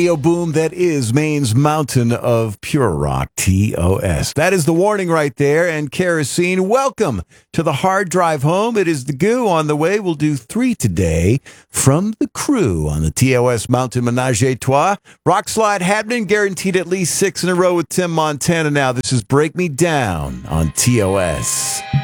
Boom, that is Maine's mountain of pure rock, TOS. That is the warning right there. And Kerosene, welcome to the hard drive home. It is the goo on the way. We'll do 3 today from the crew on the TOS Mountain Menage a Trois. Rock slide happening, guaranteed at least 6 in a row with Tim Montana now. This is Break Me Down on TOS.